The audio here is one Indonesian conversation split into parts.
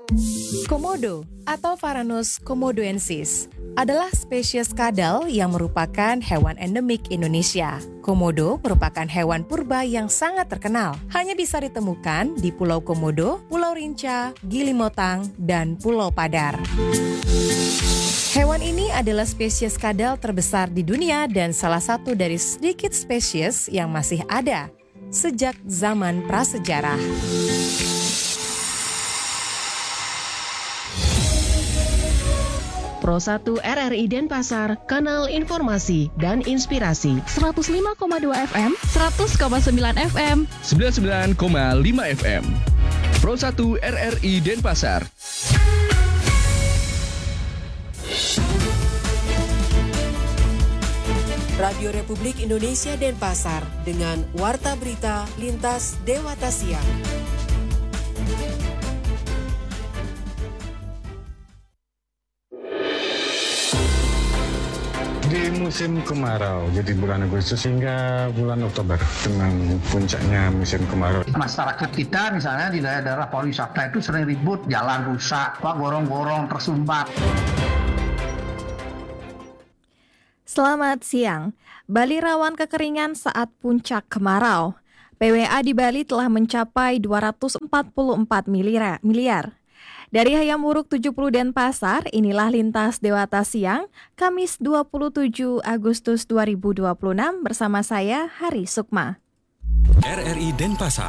Komodo atau Varanus komodoensis adalah spesies kadal yang merupakan hewan endemik Indonesia. Komodo merupakan hewan purba yang sangat terkenal. Hanya bisa ditemukan di Pulau Komodo, Pulau Rinca, Gili Motang, dan Pulau Padar. Hewan ini adalah spesies kadal terbesar di dunia dan salah satu dari sedikit spesies yang masih ada sejak zaman prasejarah. Pro 1 RRI Denpasar, kanal informasi dan inspirasi. 105,2 FM, 100,9 FM, 99,5 FM. Pro 1 RRI Denpasar. Radio Republik Indonesia Denpasar dengan Warta Berita Lintas Dewata Siang. Di musim kemarau, jadi bulan Agustus hingga bulan Oktober, dengan puncaknya musim kemarau. Masyarakat kita misalnya di daerah pariwisata itu sering ribut, jalan rusak, gorong-gorong tersumbat. Selamat siang. Bali rawan kekeringan saat puncak kemarau. PWA di Bali telah mencapai 244 miliar. Dari Hayam Wuruk 70 Denpasar, inilah Lintas Dewata Siang, Kamis 27 Agustus 2026 bersama saya, Hari Sukma. RRI Denpasar.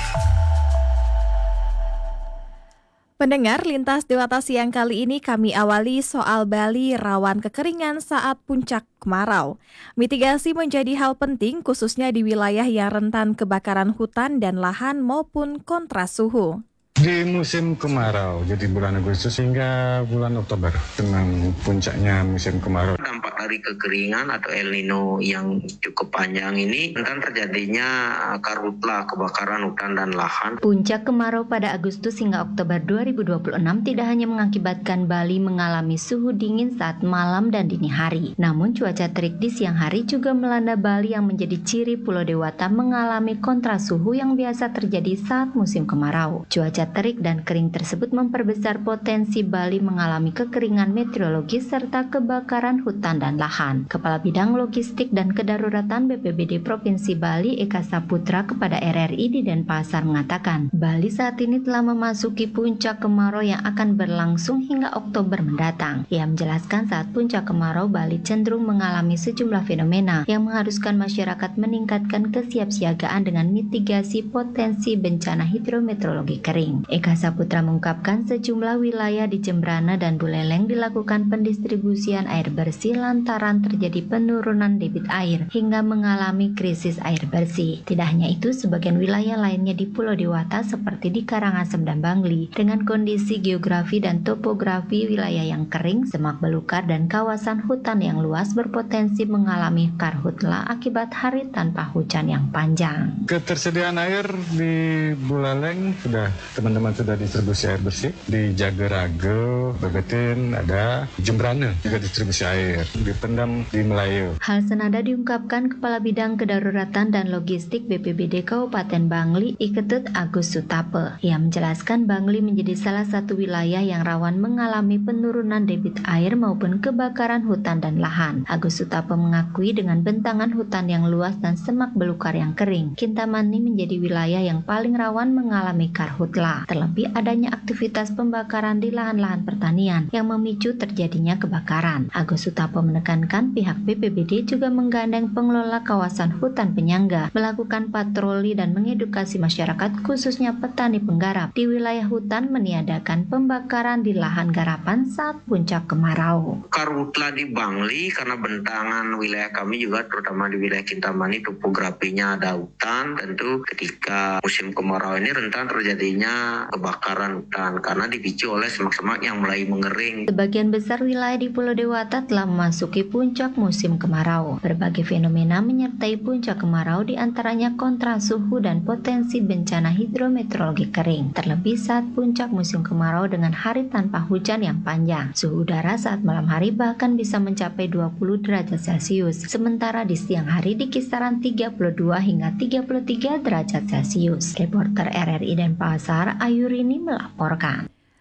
Pendengar, Lintas Dewata Siang kali ini kami awali soal Bali rawan kekeringan saat puncak kemarau. Mitigasi menjadi hal penting khususnya di wilayah yang rentan kebakaran hutan dan lahan maupun kontras suhu. Di musim kemarau, jadi bulan Agustus hingga bulan Oktober, dengan puncaknya musim kemarau. Dampak dari kekeringan atau El Nino yang cukup panjang ini rentan terjadinya karhutla, kebakaran hutan dan lahan. Puncak kemarau pada Agustus hingga Oktober 2026 tidak hanya mengakibatkan Bali mengalami suhu dingin saat malam dan dini hari, namun cuaca terik di siang hari juga melanda Bali yang menjadi ciri Pulau Dewata mengalami kontras suhu yang biasa terjadi saat musim kemarau. Cuaca terik dan kering tersebut memperbesar potensi Bali mengalami kekeringan meteorologis serta kebakaran hutan dan lahan. Kepala Bidang Logistik dan Kedaruratan BPBD Provinsi Bali, Eka Saputra, kepada RRI di Denpasar mengatakan, Bali saat ini telah memasuki puncak kemarau yang akan berlangsung hingga Oktober mendatang. Ia menjelaskan saat puncak kemarau, Bali cenderung mengalami sejumlah fenomena yang mengharuskan masyarakat meningkatkan kesiapsiagaan dengan mitigasi potensi bencana hidrometeorologi kering. Eka Saputra mengungkapkan sejumlah wilayah di Jembrana dan Buleleng dilakukan pendistribusian air bersih lantaran terjadi penurunan debit air hingga mengalami krisis air bersih. Tidak hanya itu, sebagian wilayah lainnya di Pulau Dewata seperti di Karangasem dan Bangli dengan kondisi geografi dan topografi wilayah yang kering, semak belukar dan kawasan hutan yang luas berpotensi mengalami karhutla akibat hari tanpa hujan yang panjang. Ketersediaan air di Buleleng teman-teman sudah distribusi air bersih. Di Jagerage, Bebetin ada, Jembrana juga distribusi air, dipendam di Melayu. Hal senada diungkapkan Kepala Bidang Kedaruratan dan Logistik BPBD Kabupaten Bangli, Iketut Agus Sutape. Ia menjelaskan Bangli menjadi salah satu wilayah yang rawan mengalami penurunan debit air maupun kebakaran hutan dan lahan. Agus Sutape mengakui dengan bentangan hutan yang luas dan semak belukar yang kering, Kintamani menjadi wilayah yang paling rawan mengalami karhutla. Terlebih adanya aktivitas pembakaran di lahan-lahan pertanian yang memicu terjadinya kebakaran. Agus Sutapo menekankan pihak BPBD juga menggandeng pengelola kawasan hutan penyangga melakukan patroli dan mengedukasi masyarakat khususnya petani penggarap di wilayah hutan meniadakan pembakaran di lahan garapan saat puncak kemarau. Karhutla di Bangli karena bentangan wilayah kami juga terutama di wilayah Kintamani topografinya ada hutan, tentu ketika musim kemarau ini rentan terjadinya kebakaran hutan karena dipicu oleh semak-semak yang mulai mengering. Sebagian besar wilayah di Pulau Dewata telah memasuki puncak musim kemarau. Berbagai fenomena menyertai puncak kemarau diantaranya kontras suhu dan potensi bencana hidrometeorologi kering. Terlebih saat puncak musim kemarau dengan hari tanpa hujan yang panjang. Suhu udara saat malam hari bahkan bisa mencapai 20 derajat Celcius. Sementara di siang hari di kisaran 32 hingga 33 derajat Celcius. Reporter RRI Denpasar, Ayurini melaporkan.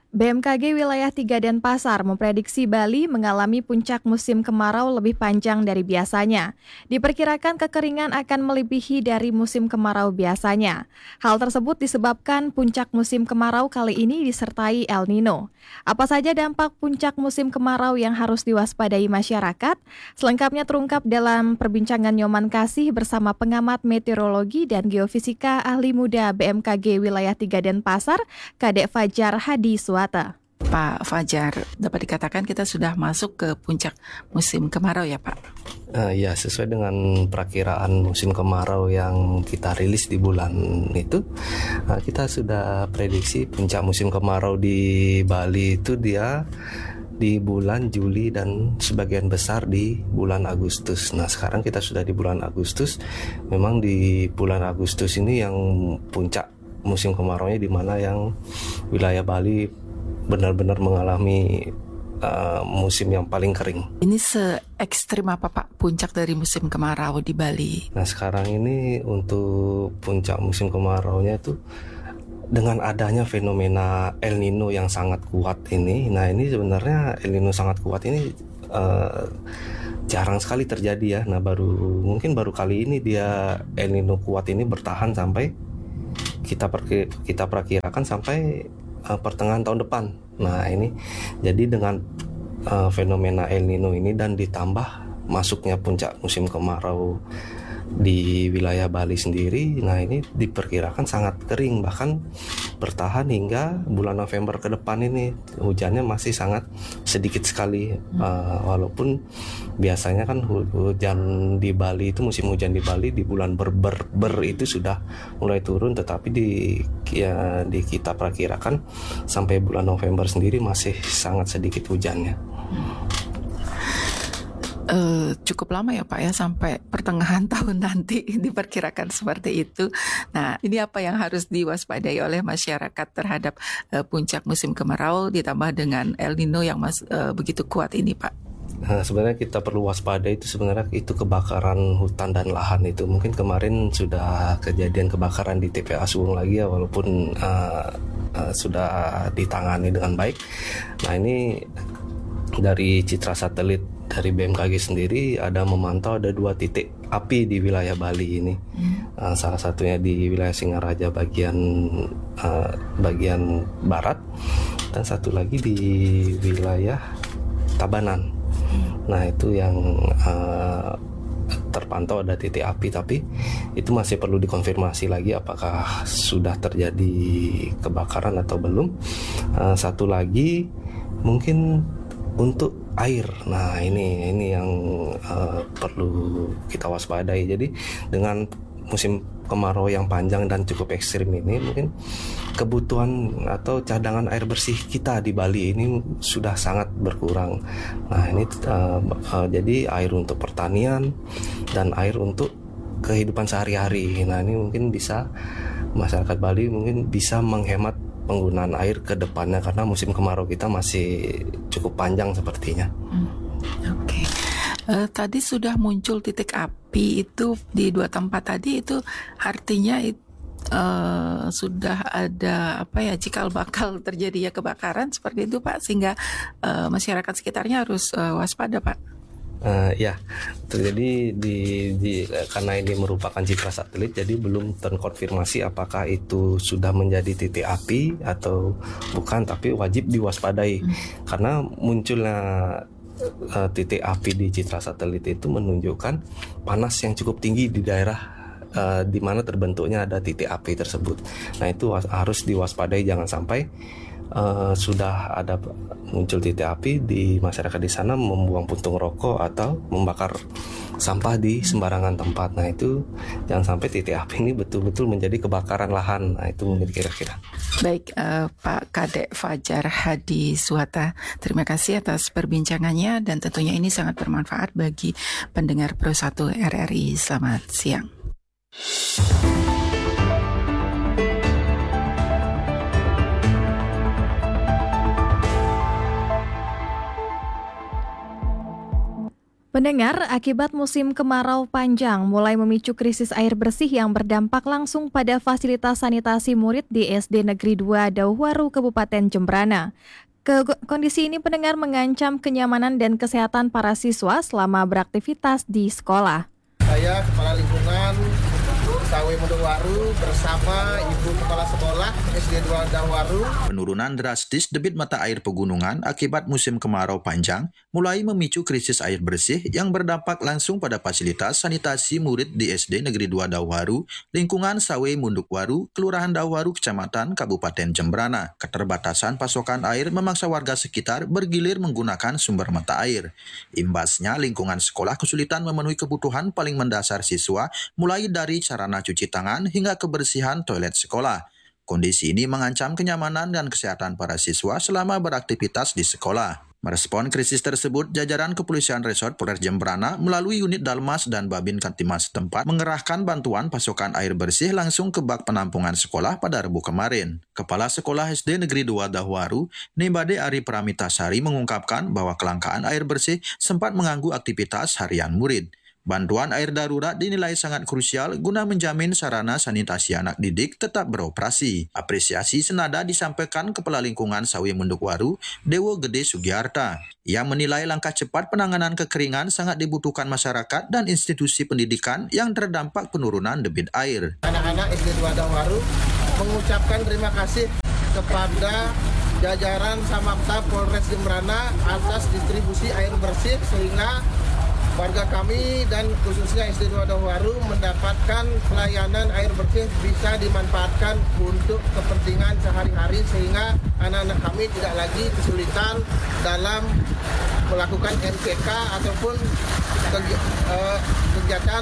BMKG Wilayah 3 Denpasar memprediksi Bali mengalami puncak musim kemarau lebih panjang dari biasanya. Diperkirakan kekeringan akan melebihi dari musim kemarau biasanya. Hal tersebut disebabkan puncak musim kemarau kali ini disertai El Nino. Apa saja dampak puncak musim kemarau yang harus diwaspadai masyarakat? Selengkapnya terungkap dalam perbincangan Nyoman Kasih bersama pengamat meteorologi dan geofisika ahli muda BMKG Wilayah 3 Denpasar, Kadek Fajar Hadi Suwata. Pak Fajar, dapat dikatakan kita sudah masuk ke puncak musim kemarau ya Pak? Ya, sesuai dengan perakiraan musim kemarau yang kita rilis di bulan itu, kita sudah prediksi puncak musim kemarau di Bali itu dia di bulan Juli dan sebagian besar di bulan Agustus. Nah, sekarang kita sudah di bulan Agustus. Memang di bulan Agustus ini yang puncak musim kemaraunya, di mana yang wilayah Bali benar-benar mengalami musim yang paling kering. Ini se-ekstrim apa Pak puncak dari musim kemarau di Bali? Nah, sekarang ini untuk puncak musim kemaraunya itu dengan adanya fenomena El Nino yang sangat kuat ini. Nah, ini sebenarnya El Nino sangat kuat ini jarang sekali terjadi ya. Nah, mungkin baru kali ini dia El Nino kuat ini bertahan sampai kita perkirakan sampai pertengahan tahun depan. Nah, ini jadi dengan fenomena El Nino ini dan ditambah masuknya puncak musim kemarau di wilayah Bali sendiri, nah ini diperkirakan sangat kering, bahkan bertahan hingga bulan November ke depan ini hujannya masih sangat sedikit sekali. Walaupun biasanya kan hujan di Bali itu, musim hujan di Bali di bulan ber itu sudah mulai turun, tetapi di kita perkirakan sampai bulan November sendiri masih sangat sedikit hujannya. Cukup lama ya Pak ya, sampai pertengahan tahun nanti diperkirakan seperti itu. Nah, ini apa yang harus diwaspadai oleh masyarakat terhadap puncak musim kemarau ditambah dengan El Nino yang begitu kuat ini Pak? Nah, sebenarnya kita perlu waspada itu kebakaran hutan dan lahan itu. Mungkin kemarin sudah kejadian kebakaran di TPA Suwung lagi ya, walaupun sudah ditangani dengan baik. Nah, ini dari citra satelit dari BMKG sendiri ada memantau ada 2 titik api di wilayah Bali ini. Salah satunya di wilayah Singaraja bagian barat, dan satu lagi di wilayah Tabanan. Nah, itu yang terpantau ada titik api, tapi itu masih perlu dikonfirmasi lagi apakah sudah terjadi kebakaran atau belum. Satu lagi mungkin untuk air. Nah, ini yang perlu kita waspadai. Jadi dengan musim kemarau yang panjang dan cukup ekstrim ini, mungkin kebutuhan atau cadangan air bersih kita di Bali ini sudah sangat berkurang. Nah, ini jadi air untuk pertanian dan air untuk kehidupan sehari-hari. Nah, ini mungkin bisa masyarakat Bali mungkin bisa menghemat penggunaan air ke depannya, karena musim kemarau kita masih cukup panjang sepertinya. Oke. Tadi sudah muncul titik api itu di 2 tempat tadi, itu artinya sudah ada cikal bakal terjadi kebakaran seperti itu Pak, sehingga masyarakat sekitarnya harus waspada Pak. Ya, terjadi karena ini merupakan citra satelit, jadi belum terkonfirmasi apakah itu sudah menjadi titik api atau bukan, tapi wajib diwaspadai karena munculnya titik api di citra satelit itu menunjukkan panas yang cukup tinggi di daerah di mana terbentuknya ada titik api tersebut. Nah, itu harus diwaspadai, jangan sampai sudah ada muncul titik api di masyarakat di sana membuang puntung rokok atau membakar sampah di sembarangan tempat. Nah, itu jangan sampai titik api ini betul-betul menjadi kebakaran lahan. Nah, itu mungkin kira-kira. Baik, Pak Kadek Fajar Hadi Suwata, terima kasih atas perbincangannya dan tentunya ini sangat bermanfaat bagi pendengar Pro 1 RRI. Selamat siang. Pendengar, akibat musim kemarau panjang mulai memicu krisis air bersih yang berdampak langsung pada fasilitas sanitasi murid di SD Negeri 2 Dauwaru, Kabupaten Jembrana. Kondisi ini pendengar mengancam kenyamanan dan kesehatan para siswa selama beraktivitas di sekolah. Saya Kepala Lingkungan Sawe Dauwaru bersama Ibu Kepala Sekolah SD 2 Dauwaru. Penurunan drastis debit mata air pegunungan akibat musim kemarau panjang mulai memicu krisis air bersih yang berdampak langsung pada fasilitas sanitasi murid di SD Negeri 2 Dauwaru, lingkungan Sawe Mundukwaru, Kelurahan Dauwaru, Kecamatan Kabupaten Jembrana. Keterbatasan pasokan air memaksa warga sekitar bergilir menggunakan sumber mata air. Imbasnya, lingkungan sekolah kesulitan memenuhi kebutuhan paling mendasar siswa, mulai dari sarana cuci tangan hingga kebersihan toilet sekolah. Kondisi ini mengancam kenyamanan dan kesehatan para siswa selama beraktivitas di sekolah. Merespon krisis tersebut, jajaran Kepolisian Resort Polres Jembrana melalui unit Dalmas dan Babin Kamtibmas setempat mengerahkan bantuan pasokan air bersih langsung ke bak penampungan sekolah pada Rabu kemarin. Kepala Sekolah SD Negeri 2 Dauwaru, Nimbade Ari Pramitasari mengungkapkan bahwa kelangkaan air bersih sempat mengganggu aktivitas harian murid. Bantuan air darurat dinilai sangat krusial guna menjamin sarana sanitasi anak didik tetap beroperasi. Apresiasi senada disampaikan Kepala Lingkungan Sawe Mundukwaru, Dewo Gede Sugiarta. Ia menilai langkah cepat penanganan kekeringan sangat dibutuhkan masyarakat dan institusi pendidikan yang terdampak penurunan debit air. Anak-anak SD 2 Dauwaru mengucapkan terima kasih kepada jajaran Samapta Polres Jembrana atas distribusi air bersih sehingga warga kami dan khususnya SD 2 Dauwaru mendapatkan pelayanan air bersih bisa dimanfaatkan untuk kepentingan sehari-hari sehingga anak-anak kami tidak lagi kesulitan dalam melakukan MCK ataupun kegiatan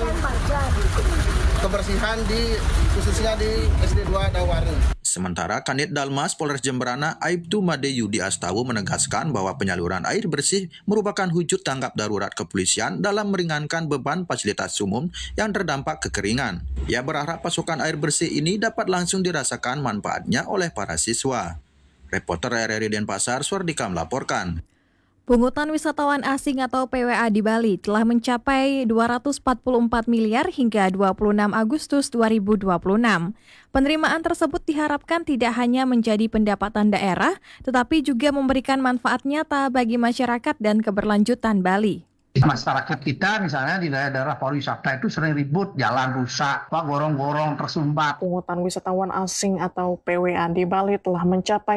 kebersihan khususnya di SD 2 Dauwaru. Sementara Kanit Dalmas Polres Jembrana Aibtu Made Yudi Astawu menegaskan bahwa penyaluran air bersih merupakan wujud tanggap darurat kepolisian dalam meringankan beban fasilitas umum yang terdampak kekeringan. Ia berharap pasokan air bersih ini dapat langsung dirasakan manfaatnya oleh para siswa. Reporter RRI Denpasar, Swardika melaporkan. Pungutan wisatawan asing atau PWA di Bali telah mencapai 244 miliar hingga 26 Agustus 2026. Penerimaan tersebut diharapkan tidak hanya menjadi pendapatan daerah, tetapi juga memberikan manfaat nyata bagi masyarakat dan keberlanjutan Bali. Masyarakat kita misalnya di daerah pariwisata itu sering ribut, jalan rusak, gorong-gorong tersumbat. Pungutan wisatawan asing atau PWA di Bali telah mencapai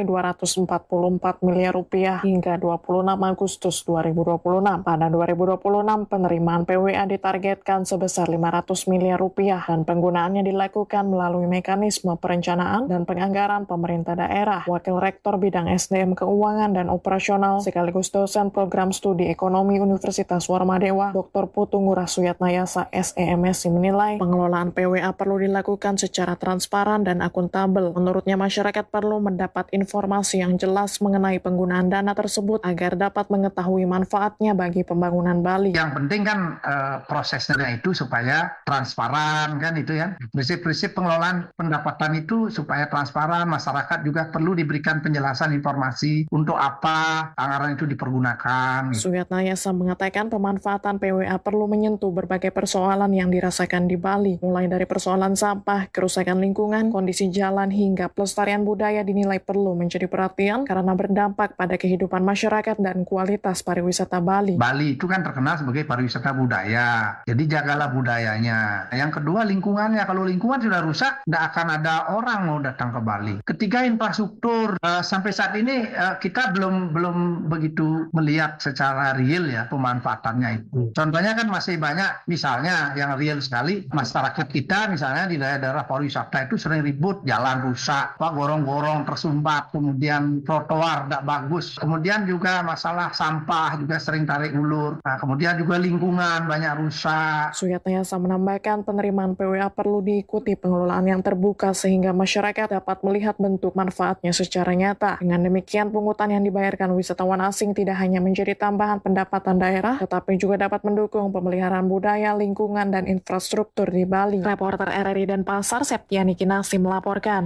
244 miliar rupiah hingga 26 Agustus 2026. Pada 2026, penerimaan PWA ditargetkan sebesar 500 miliar rupiah dan penggunaannya dilakukan melalui mekanisme perencanaan dan penganggaran pemerintah daerah. Wakil Rektor Bidang SDM Keuangan dan Operasional sekaligus dosen program studi ekonomi Universitas Warmadewa, Dr. Putu Ngurah Suyatnayasa SEMSI menilai pengelolaan PWA perlu dilakukan secara transparan dan akuntabel. Menurutnya masyarakat perlu mendapat informasi yang jelas mengenai penggunaan dana tersebut agar dapat mengetahui manfaatnya bagi pembangunan Bali. Yang penting kan prosesnya itu supaya transparan kan itu ya. Prinsip-prinsip pengelolaan pendapatan itu supaya transparan, masyarakat juga perlu diberikan penjelasan informasi untuk apa anggaran itu dipergunakan. Suyatnayasa mengatakan pemanfaatan PWA perlu menyentuh berbagai persoalan yang dirasakan di Bali, mulai dari persoalan sampah, kerusakan lingkungan, kondisi jalan, hingga pelestarian budaya dinilai perlu menjadi perhatian karena berdampak pada kehidupan masyarakat dan kualitas pariwisata Bali. Bali itu kan terkenal sebagai pariwisata budaya, jadi jagalah budayanya. Yang kedua lingkungannya, kalau lingkungan sudah rusak, tidak akan ada orang mau datang ke Bali. Ketiga infrastruktur, sampai saat ini kita belum begitu melihat secara real ya pemanfaatan itu. Contohnya kan masih banyak, misalnya yang real sekali, masyarakat kita misalnya di daerah pariwisata itu sering ribut, jalan rusak, gorong-gorong tersumbat, kemudian trotoar tidak bagus, kemudian juga masalah sampah juga sering tarik ulur, kemudian juga lingkungan banyak rusak. Suyatnayasa menambahkan penerimaan PWA perlu diikuti pengelolaan yang terbuka sehingga masyarakat dapat melihat bentuk manfaatnya secara nyata. Dengan demikian, pungutan yang dibayarkan wisatawan asing tidak hanya menjadi tambahan pendapatan daerah, tetapi juga dapat mendukung pemeliharaan budaya, lingkungan, dan infrastruktur di Bali. Reporter RRI Denpasar, Septiani Kinasi melaporkan.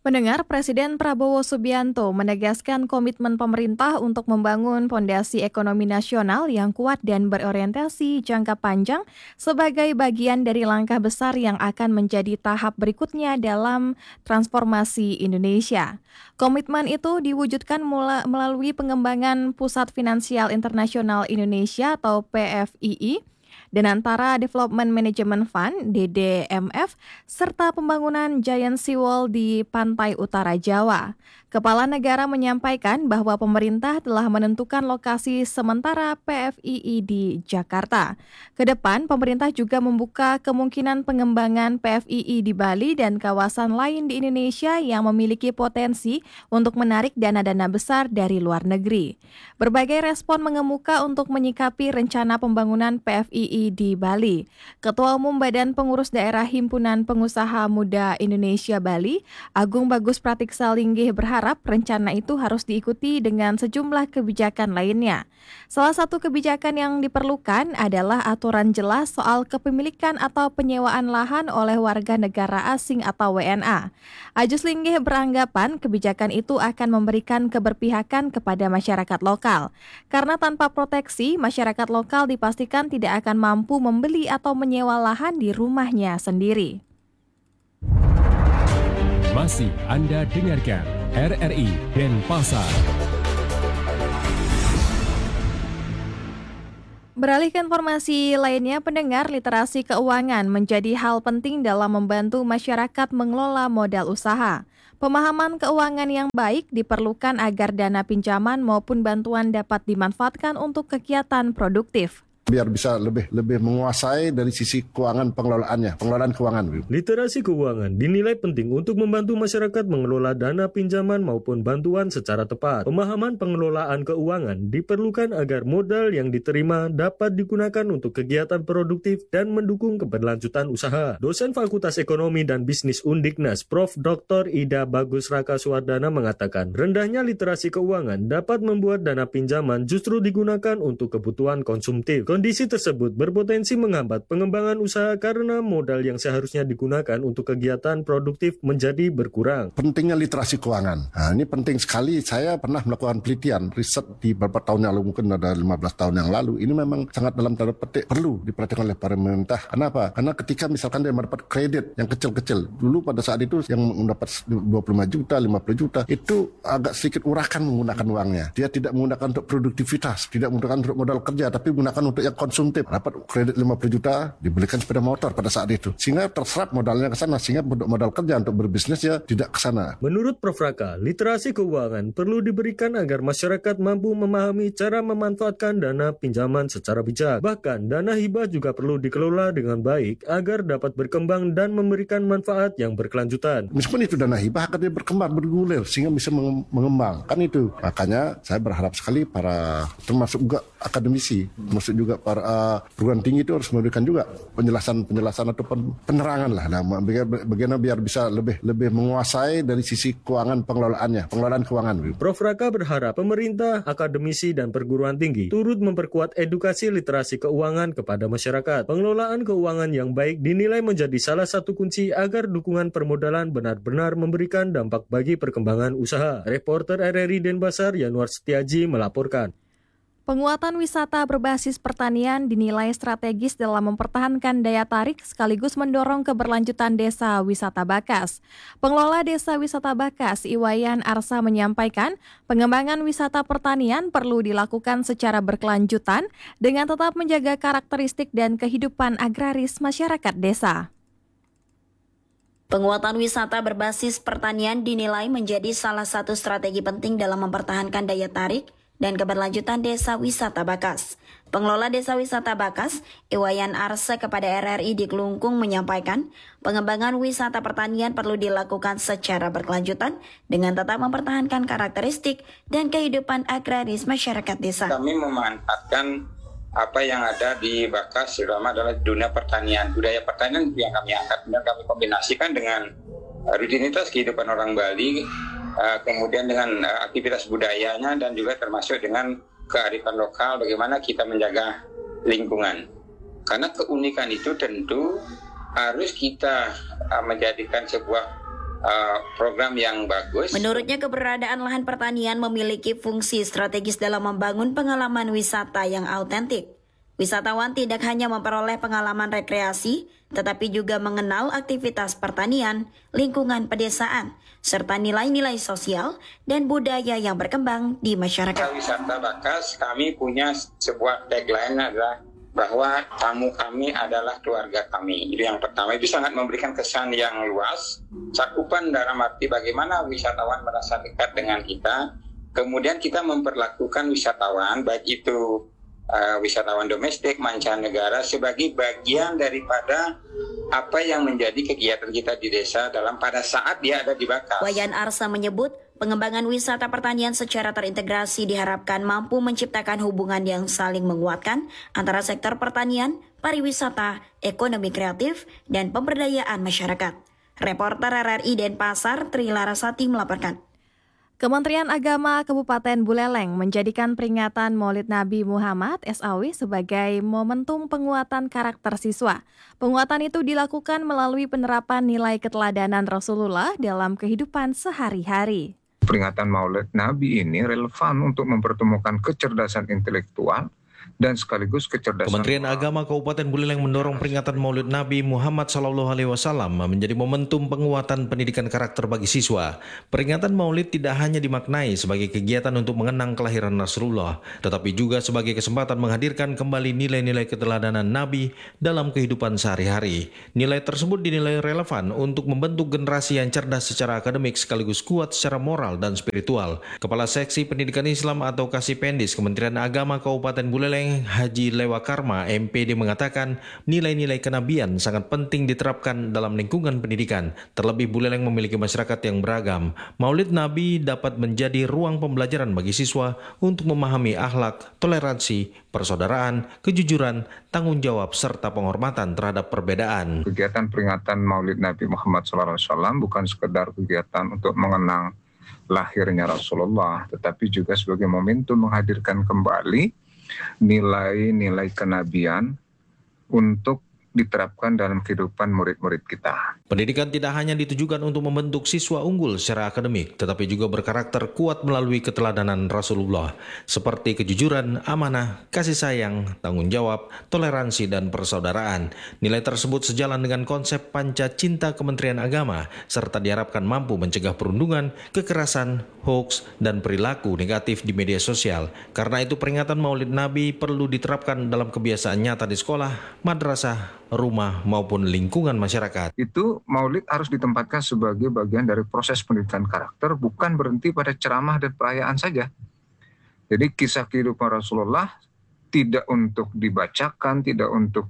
Pendengar, Presiden Prabowo Subianto menegaskan komitmen pemerintah untuk membangun fondasi ekonomi nasional yang kuat dan berorientasi jangka panjang sebagai bagian dari langkah besar yang akan menjadi tahap berikutnya dalam transformasi Indonesia. Komitmen itu diwujudkan melalui pengembangan Pusat Finansial Internasional Indonesia atau PFII, Danantara Development Management Fund (DDMF), serta pembangunan Giant Seawall di pantai utara Jawa. Kepala negara menyampaikan bahwa pemerintah telah menentukan lokasi sementara PFII di Jakarta. Kedepan, pemerintah juga membuka kemungkinan pengembangan PFII di Bali dan kawasan lain di Indonesia yang memiliki potensi untuk menarik dana-dana besar dari luar negeri. Berbagai respon mengemuka untuk menyikapi rencana pembangunan PFII di Bali. Ketua Umum Badan Pengurus Daerah Himpunan Pengusaha Muda Indonesia Bali, Agung Bagus Pratiksa Linggih berharap rencana itu harus diikuti dengan sejumlah kebijakan lainnya. Salah satu kebijakan yang diperlukan adalah aturan jelas soal kepemilikan atau penyewaan lahan oleh warga negara asing atau WNA. Ajus Linggih beranggapan kebijakan itu akan memberikan keberpihakan kepada masyarakat lokal. Karena tanpa proteksi, masyarakat lokal dipastikan tidak akan mampu membeli atau menyewa lahan di rumahnya sendiri. Masih Anda dengarkan RRI Denpasar. Beralih ke informasi lainnya, pendengar, literasi keuangan menjadi hal penting dalam membantu masyarakat mengelola modal usaha. Pemahaman keuangan yang baik diperlukan agar dana pinjaman maupun bantuan dapat dimanfaatkan untuk kegiatan produktif. Biar bisa lebih menguasai dari sisi keuangan pengelolaan keuangan. Literasi keuangan dinilai penting untuk membantu masyarakat mengelola dana pinjaman maupun bantuan secara tepat. Pemahaman pengelolaan keuangan diperlukan agar modal yang diterima dapat digunakan untuk kegiatan produktif dan mendukung keberlanjutan usaha. Dosen Fakultas Ekonomi dan Bisnis Undiknas, Prof. Dr. Ida Bagus Raka Suwardana mengatakan, rendahnya literasi keuangan dapat membuat dana pinjaman justru digunakan untuk kebutuhan konsumtif. Kondisi tersebut berpotensi menghambat pengembangan usaha karena modal yang seharusnya digunakan untuk kegiatan produktif menjadi berkurang. Pentingnya literasi keuangan. Nah, ini penting sekali. Saya pernah melakukan penelitian, riset di beberapa tahun yang lalu, mungkin ada 15 tahun yang lalu. Ini memang sangat dalam tanda petik perlu diperhatikan oleh pemerintah. Kenapa? Karena ketika misalkan dia mendapat kredit yang kecil-kecil, dulu pada saat itu yang mendapat 25 juta, 50 juta, itu agak sedikit urakan menggunakan uangnya. Dia tidak menggunakan untuk produktivitas, tidak menggunakan untuk modal kerja, tapi menggunakan untuk yang konsumtif. Dapat kredit 50 juta, dibelikan sepeda motor pada saat itu. Sehingga terserap modalnya ke sana, sehingga modal kerja untuk berbisnis ya tidak ke sana. Menurut Prof. Raka, literasi keuangan perlu diberikan agar masyarakat mampu memahami cara memanfaatkan dana pinjaman secara bijak. Bahkan, dana hibah juga perlu dikelola dengan baik agar dapat berkembang dan memberikan manfaat yang berkelanjutan. Meskipun itu dana hibah, akan dia berkembang, bergulir, sehingga bisa mengembang. Kan itu. Makanya saya berharap sekali para, termasuk juga akademisi, termasuk juga para perguruan tinggi itu harus memberikan juga penjelasan atau penerangan lah, bagaimana biar bisa lebih menguasai dari sisi pengelolaan keuangan. Prof. Raka berharap pemerintah, akademisi, dan perguruan tinggi turut memperkuat edukasi literasi keuangan kepada masyarakat. Pengelolaan keuangan yang baik dinilai menjadi salah satu kunci agar dukungan permodalan benar-benar memberikan dampak bagi perkembangan usaha. Reporter RRI Denpasar Yanuar Setiaji melaporkan. Penguatan wisata berbasis pertanian dinilai strategis dalam mempertahankan daya tarik sekaligus mendorong keberlanjutan Desa Wisata Bakas. Pengelola Desa Wisata Bakas, Iwayan Arsa, menyampaikan pengembangan wisata pertanian perlu dilakukan secara berkelanjutan dengan tetap menjaga karakteristik dan kehidupan agraris masyarakat desa. Penguatan wisata berbasis pertanian dinilai menjadi salah satu strategi penting dalam mempertahankan daya tarik dan keberlanjutan Desa Wisata Bakas. Pengelola Desa Wisata Bakas, Iwayan Arse, kepada RRI di Kelungkung menyampaikan, pengembangan wisata pertanian perlu dilakukan secara berkelanjutan dengan tetap mempertahankan karakteristik dan kehidupan agraris masyarakat desa. Kami memanfaatkan apa yang ada di Bakas, terutama adalah dunia pertanian, budaya pertanian yang kami angkat dan kami kombinasikan dengan rutinitas kehidupan orang Bali, kemudian dengan aktivitas budayanya, dan juga termasuk dengan kearifan lokal, bagaimana kita menjaga lingkungan. Karena keunikan itu tentu harus kita menjadikan sebuah program yang bagus. Menurutnya keberadaan lahan pertanian memiliki fungsi strategis dalam membangun pengalaman wisata yang autentik. Wisatawan tidak hanya memperoleh pengalaman rekreasi, tetapi juga mengenal aktivitas pertanian, lingkungan pedesaan, serta nilai-nilai sosial dan budaya yang berkembang di masyarakat. Wisata Bakas, kami punya sebuah tagline adalah bahwa tamu kami adalah keluarga kami. Itu yang pertama, itu sangat memberikan kesan yang luas, cakupan dalam arti bagaimana wisatawan merasa dekat dengan kita. Kemudian kita memperlakukan wisatawan, baik itu wisatawan domestik, mancanegara, sebagai bagian daripada apa yang menjadi kegiatan kita di desa pada saat dia ada di Bakas. Wayan Arsa menyebut, pengembangan wisata pertanian secara terintegrasi diharapkan mampu menciptakan hubungan yang saling menguatkan antara sektor pertanian, pariwisata, ekonomi kreatif, dan pemberdayaan masyarakat. Reporter RRI Denpasar, Tri Larasati melaporkan. Kementerian Agama Kabupaten Buleleng menjadikan peringatan Maulid Nabi Muhammad SAW sebagai momentum penguatan karakter siswa. Penguatan itu dilakukan melalui penerapan nilai keteladanan Rasulullah dalam kehidupan sehari-hari. Peringatan Maulid Nabi ini relevan untuk mempertemukan kecerdasan intelektual dan sekaligus kecerdasan. Kementerian Agama Kabupaten Buleleng mendorong peringatan Maulid Nabi Muhammad SAW menjadi momentum penguatan pendidikan karakter bagi siswa. Peringatan Maulid tidak hanya dimaknai sebagai kegiatan untuk mengenang kelahiran Rasulullah, tetapi juga sebagai kesempatan menghadirkan kembali nilai-nilai keteladanan Nabi dalam kehidupan sehari-hari. Nilai tersebut dinilai relevan untuk membentuk generasi yang cerdas secara akademik sekaligus kuat secara moral dan spiritual. Kepala Seksi Pendidikan Islam atau Kasipendis Kementerian Agama Kabupaten Buleleng Haji Lewa Karma MPD mengatakan nilai-nilai kenabian sangat penting diterapkan dalam lingkungan pendidikan. Terlebih Buleleng memiliki masyarakat yang beragam. Maulid Nabi dapat menjadi ruang pembelajaran bagi siswa untuk memahami akhlak, toleransi, persaudaraan, kejujuran, tanggung jawab, serta penghormatan terhadap perbedaan. Kegiatan peringatan Maulid Nabi Muhammad SAW bukan sekedar kegiatan untuk mengenang lahirnya Rasulullah, tetapi juga sebagai momentum menghadirkan kembali nilai-nilai kenabian untuk diterapkan dalam kehidupan murid-murid kita. Pendidikan tidak hanya ditujukan untuk membentuk siswa unggul secara akademik, tetapi juga berkarakter kuat melalui keteladanan Rasulullah, seperti kejujuran, amanah, kasih sayang, tanggung jawab, toleransi, dan persaudaraan. Nilai tersebut sejalan dengan konsep panca cinta Kementerian Agama, serta diharapkan mampu mencegah perundungan, kekerasan, hoaks, dan perilaku negatif di media sosial. Karena itu peringatan Maulid Nabi perlu diterapkan dalam kebiasaan nyata di sekolah, madrasah, rumah maupun lingkungan masyarakat. Itu Maulid harus ditempatkan sebagai bagian dari proses pendidikan karakter, bukan berhenti pada ceramah dan perayaan saja. Jadi kisah kehidupan Rasulullah tidak untuk dibacakan, tidak untuk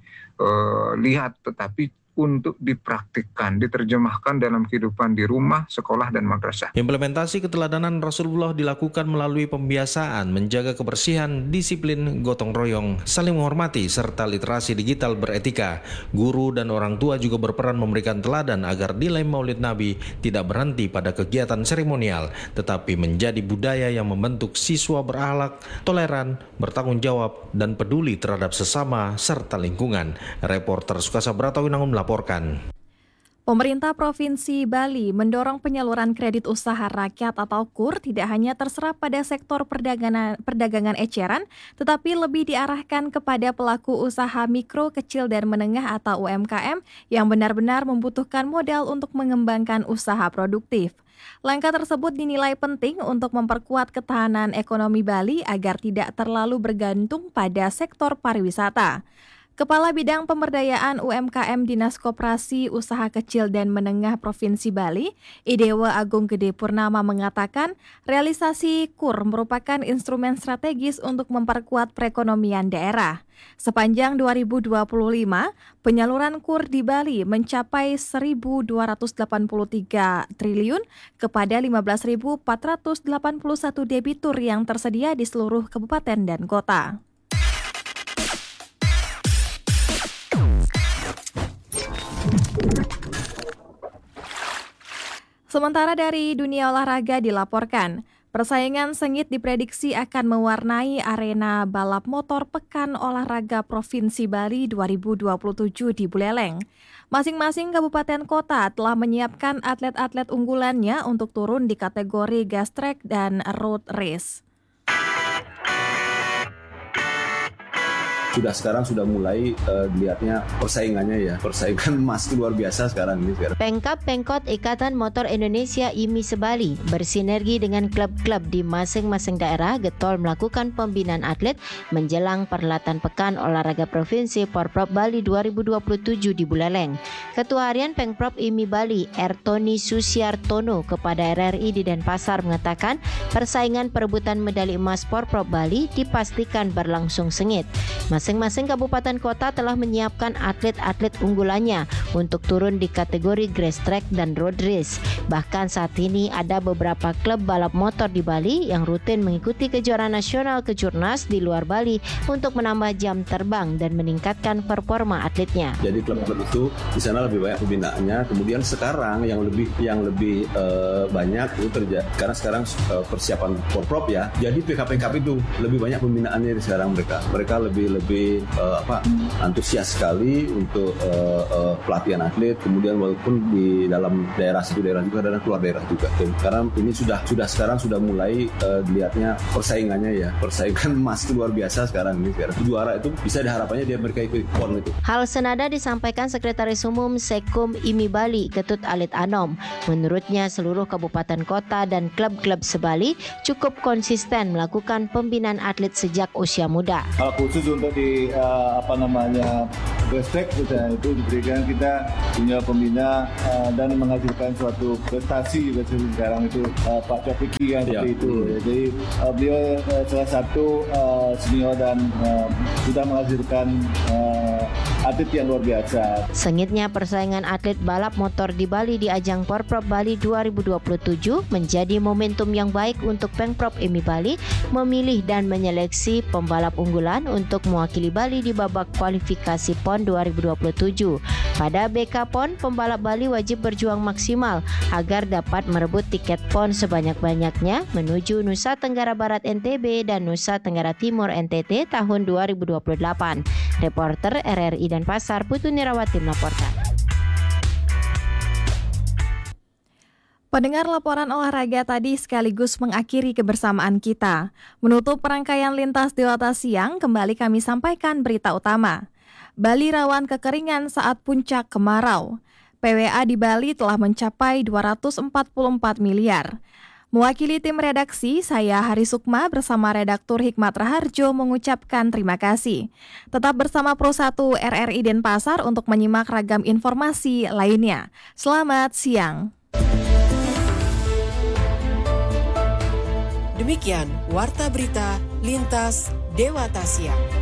dilihat, tetapi untuk dipraktikkan, diterjemahkan dalam kehidupan di rumah, sekolah, dan madrasah. Implementasi keteladanan Rasulullah dilakukan melalui pembiasaan, menjaga kebersihan, disiplin, gotong royong, saling menghormati, serta literasi digital beretika. Guru dan orang tua juga berperan memberikan teladan agar nilai Maulid Nabi tidak berhenti pada kegiatan seremonial, tetapi menjadi budaya yang membentuk siswa berakhlak, toleran, bertanggung jawab, dan peduli terhadap sesama serta lingkungan. Reporter Sukasa Bratawinangun melaporkan. Pemerintah Provinsi Bali mendorong penyaluran kredit usaha rakyat atau KUR tidak hanya terserap pada sektor perdagangan eceran, tetapi lebih diarahkan kepada pelaku usaha mikro, kecil, dan menengah atau UMKM yang benar-benar membutuhkan modal untuk mengembangkan usaha produktif. Langkah tersebut dinilai penting untuk memperkuat ketahanan ekonomi Bali agar tidak terlalu bergantung pada sektor pariwisata. Kepala Bidang Pemberdayaan UMKM Dinas Koperasi Usaha Kecil dan Menengah Provinsi Bali, Idewa Agung Gede Purnama mengatakan, realisasi KUR merupakan instrumen strategis untuk memperkuat perekonomian daerah. Sepanjang 2025, penyaluran KUR di Bali mencapai 1.283 triliun kepada 15.481 debitur yang tersedia di seluruh kabupaten dan kota. Sementara dari dunia olahraga dilaporkan, Persaingan sengit diprediksi akan mewarnai arena balap motor Pekan Olahraga Provinsi Bali 2027 di Buleleng. Masing-masing kabupaten kota telah menyiapkan atlet-atlet unggulannya untuk turun di kategori gas track dan road race. Sekarang sudah mulai dilihatnya persaingannya ya. Persaingan masih luar biasa sekarang ini. Pengkap-Pengkot Ikatan Motor Indonesia IMI Sebali bersinergi dengan klub-klub di masing-masing daerah getol melakukan pembinaan atlet menjelang perhelatan Pekan Olahraga Provinsi Porprov Bali 2027 di Buleleng. Ketua Harian Pengprov IMI Bali, Ertoni Susiartono kepada RRI di Denpasar mengatakan persaingan perebutan medali emas Porprov Bali dipastikan berlangsung sengit. Masing-masing kabupaten kota telah menyiapkan atlet-atlet unggulannya untuk turun di kategori grass track dan road race. Bahkan saat ini ada beberapa klub balap motor di Bali yang rutin mengikuti kejuaraan nasional kejurnas di luar Bali untuk menambah jam terbang dan meningkatkan performa atletnya. Jadi klub-klub itu di sana lebih banyak pembinaannya. Kemudian sekarang yang lebih banyak itu terjadi karena sekarang persiapan Porprov ya. Jadi PKP itu lebih banyak pembinaannya di sekarang mereka lebih antusias sekali untuk pelatihan atlet. Kemudian walaupun di dalam daerah satu daerah juga dan keluar daerah juga. Karena ini sekarang sudah mulai dilihatnya persaingannya ya. Persaingan masih luar biasa sekarang ini. Juara itu bisa diharapannya dia mereka ikut PON itu. Hal senada disampaikan Sekretaris Umum Sekum IMI Bali, Ketut Alit Anom. Menurutnya seluruh kabupaten kota dan klub-klub sebali cukup konsisten melakukan pembinaan atlet sejak usia muda. Khusus untuk di respect itu diberikan kita punya pembina dan menghasilkan suatu prestasi sekarang itu Pak Copiki yang seperti itu. Jadi beliau salah satu senior dan sudah menghasilkan atlet yang luar biasa. Sengitnya persaingan atlet balap motor di Bali di ajang Porprov Bali 2027 menjadi momentum yang baik untuk Pengprov IMI Bali memilih dan menyeleksi pembalap unggulan untuk mewakili Bali di babak kualifikasi PON 2027. Pada BK PON, pembalap Bali wajib berjuang maksimal agar dapat merebut tiket PON sebanyak-banyaknya menuju Nusa Tenggara Barat NTB dan Nusa Tenggara Timur NTT tahun 2028. Reporter RRI Denpasar, Putu Nirawati melaporkan. Pendengar laporan olahraga tadi sekaligus mengakhiri kebersamaan kita. Menutup rangkaian lintas Dewata Siang, kembali kami sampaikan berita utama. Bali rawan kekeringan saat puncak kemarau. PWA di Bali telah mencapai 244 miliar. Mewakili tim redaksi, saya Hari Sukma bersama redaktur Hikmat Raharjo mengucapkan terima kasih. Tetap bersama Pro 1 RRI Denpasar untuk menyimak ragam informasi lainnya. Selamat siang. Demikian Warta Berita Lintas Dewata Siang.